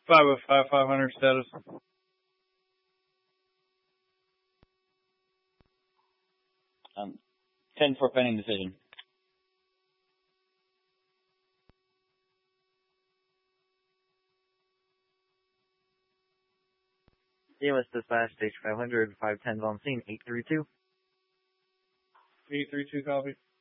505, 500 status. Um, 10 for pending decision. EMS dispatch, stage 500, 510 on scene, 832. 832 copy.